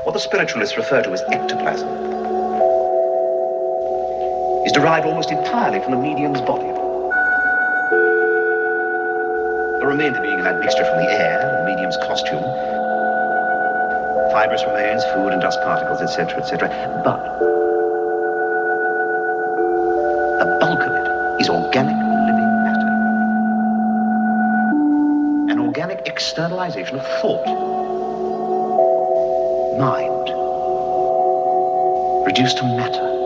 what the spiritualists refer to as ectoplasm, is derived almost entirely from the medium's body. The remainder being an admixture from the air, the medium's costume, fibrous remains, food and dust particles, etc., etc. But the bulk of it is organic living matter. An organic externalization of thought. Mind. Reduced to matter.